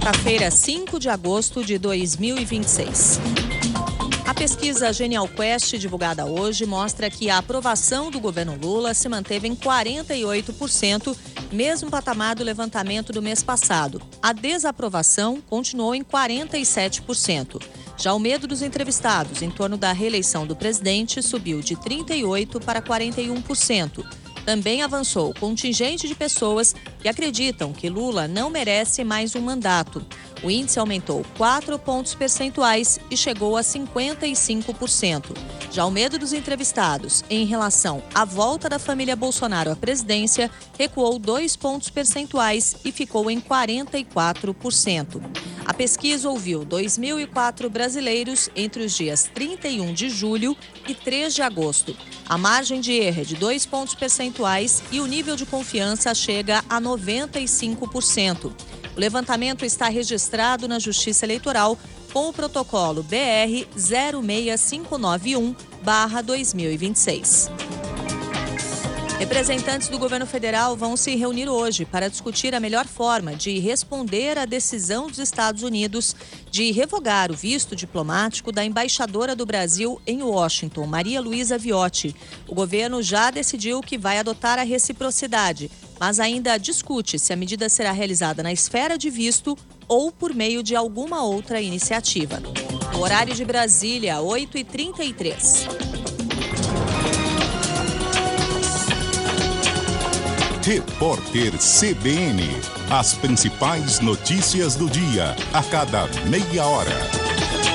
quarta-feira, 5 de agosto de 2026. A pesquisa Genial Quest, divulgada hoje, mostra que a aprovação do governo Lula se manteve em 48%, mesmo patamar do levantamento do mês passado. A desaprovação continuou em 47%. Já o medo dos entrevistados em torno da reeleição do presidente subiu de 38% para 41%. Também avançou o contingente de pessoas que acreditam que Lula não merece mais um mandato. O índice aumentou 4 pontos percentuais e chegou a 55%. Já o medo dos entrevistados em relação à volta da família Bolsonaro à presidência recuou 2 pontos percentuais e ficou em 44%. A pesquisa ouviu 2.004 brasileiros entre os dias 31 de julho e 3 de agosto. A margem de erro é de 2 pontos percentuais e o nível de confiança chega a 95%. O levantamento está registrado na Justiça Eleitoral com o protocolo BR 06591/2026. Representantes do governo federal vão se reunir hoje para discutir a melhor forma de responder à decisão dos Estados Unidos de revogar o visto diplomático da embaixadora do Brasil em Washington, Maria Luísa Viotti. O governo já decidiu que vai adotar a reciprocidade, mas ainda discute se a medida será realizada na esfera de visto ou por meio de alguma outra iniciativa. No horário de Brasília, 8h33. Repórter CBN. As principais notícias do dia, a cada meia hora.